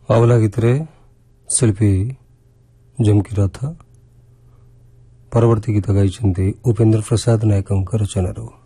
ଅବଲା ଗୀତରେ ଶିଳ୍ପୀ ଜମକି ରଥ ପରବର୍ତ୍ତୀ ଗୀତ ଗାଇଛନ୍ତି ଉପେନ୍ଦ୍ର ପ୍ରସାଦ ନାୟକଙ୍କ ରଚନାରୁ।